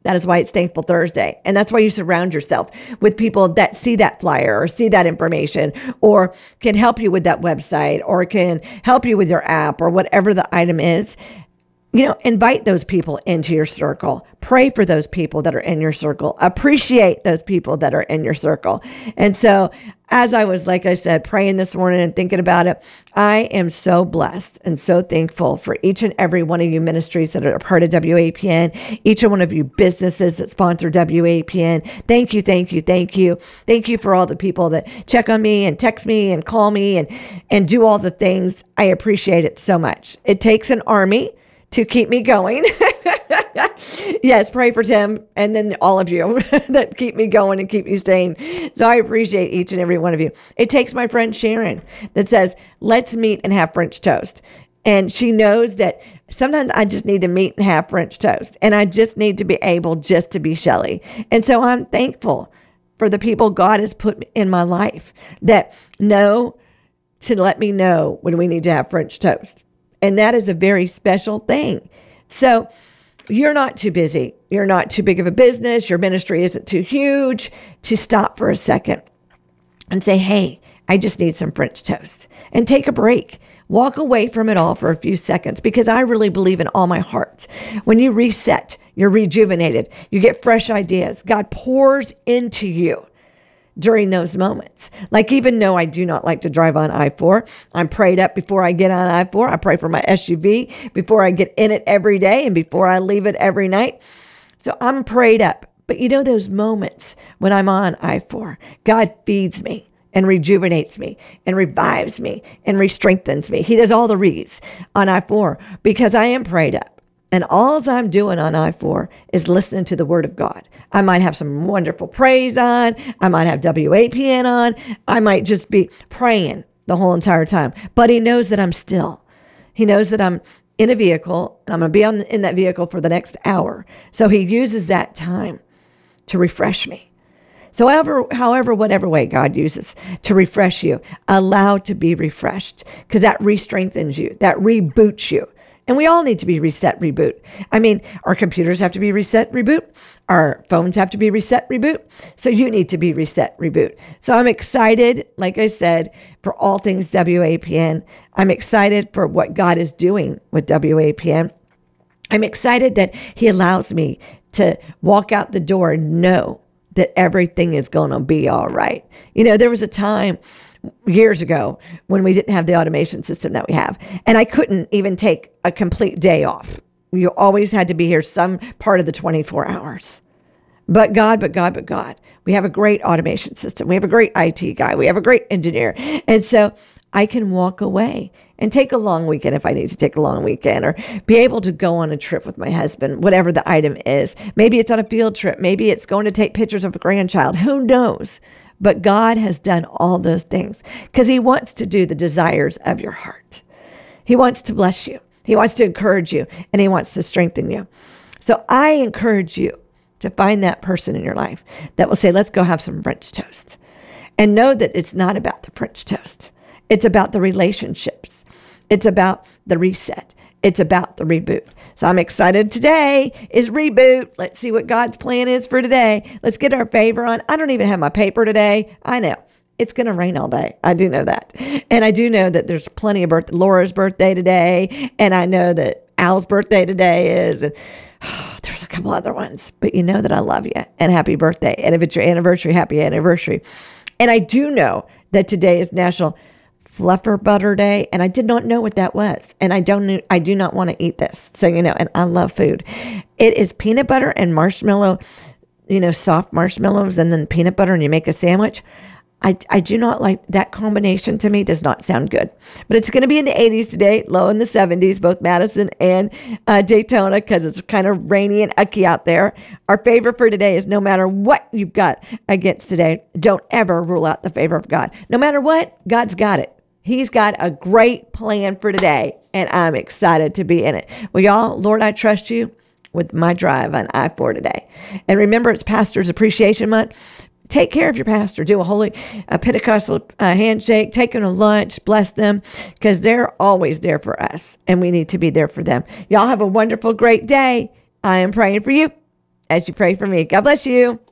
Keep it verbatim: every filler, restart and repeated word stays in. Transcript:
That is why it's Thankful Thursday. And that's why you surround yourself with people that see that flyer or see that information or can help you with that website or can help you with your app or whatever the item is. You know, invite those people into your circle. Pray for those people that are in your circle. Appreciate those people that are in your circle. And so as I was, like I said, praying this morning and thinking about it, I am so blessed and so thankful for each and every one of you ministries that are a part of W A P N, each and one of you businesses that sponsor W A P N. Thank you, thank you, thank you. Thank you for all the people that check on me and text me and call me and, and do all the things. I appreciate it so much. It takes an army to keep me going. Yes, pray for Tim and then all of you that keep me going and keep me staying. So I appreciate each and every one of you. It takes my friend Sharon that says, let's meet and have French toast. And she knows that sometimes I just need to meet and have French toast. And I just need to be able just to be Shelly. And so I'm thankful for the people God has put in my life that know to let me know when we need to have French toast. And that is a very special thing. So you're not too busy. You're not too big of a business. Your ministry isn't too huge to stop for a second and say, hey, I just need some French toast, and take a break. Walk away from it all for a few seconds, because I really believe in all my heart. When you reset, you're rejuvenated. You get fresh ideas. God pours into you during those moments. Like, even though I do not like to drive on I four, I'm prayed up before I get on I four. I pray for my S U V before I get in it every day and before I leave it every night. So I'm prayed up. But you know, those moments when I'm on I four, God feeds me and rejuvenates me and revives me and re-strengthens me. He does all the re's on I four because I am prayed up. And all I'm doing on I four is listening to the word of God. I might have some wonderful praise on. I might have W A P N on. I might just be praying the whole entire time. But he knows that I'm still. He knows that I'm in a vehicle, and I'm going to be on in that vehicle for the next hour. So he uses that time to refresh me. So however, however, whatever way God uses to refresh you, allow to be refreshed, because that re-strengthens you. That reboots you. And we all need to be reset, reboot. I mean, our computers have to be reset, reboot. Our phones have to be reset, reboot. So you need to be reset, reboot. So I'm excited, like I said, for all things W A P N. I'm excited for what God is doing with W A P N. I'm excited that he allows me to walk out the door and know that everything is going to be all right. You know, there was a time years ago when we didn't have the automation system that we have, and I couldn't even take a complete day off. You always had to be here some part of the twenty-four hours. But God, but God, but God, we have a great automation system. We have a great I T guy. We have a great engineer. And so I can walk away and take a long weekend if I need to take a long weekend, or be able to go on a trip with my husband, whatever the item is. Maybe it's on a field trip. Maybe it's going to take pictures of a grandchild. Who knows? But God has done all those things because he wants to do the desires of your heart. He wants to bless you. He wants to encourage you, and he wants to strengthen you. So I encourage you to find that person in your life that will say, let's go have some French toast. And know that it's not about the French toast. It's about the relationships. It's about the reset. It's about the reboot. So I'm excited. Today is reboot. Let's see what God's plan is for today. Let's get our favor on. I don't even have my paper today. I know it's going to rain all day. I do know that. And I do know that there's plenty of birthday. Laura's birthday today. And I know that Al's birthday today is. And oh, there's a couple other ones. But you know that I love you. And happy birthday. And if it's your anniversary, happy anniversary. And I do know that today is National Fluffer Butter Day, and I did not know what that was, and I don't I do not want to eat this, so you know, and I love food. It is peanut butter and marshmallow, you know, soft marshmallows and then peanut butter, and you make a sandwich. I, I do not like that combination. To me, does not sound good. But it's going to be in the eighties today, low in the seventies, both Madison and uh, Daytona, because it's kind of rainy and ucky out there. Our favorite for today is no matter what you've got against today, don't ever rule out the favor of God. No matter what, God's got it. He's got a great plan for today, and I'm excited to be in it. Well, y'all, Lord, I trust you with my drive on I four today. And remember, it's Pastor's Appreciation Month. Take care of your pastor. Do a holy a Pentecostal uh, handshake. Take them to lunch. Bless them, because they're always there for us, and we need to be there for them. Y'all have a wonderful, great day. I am praying for you. as you pray for me. God bless you.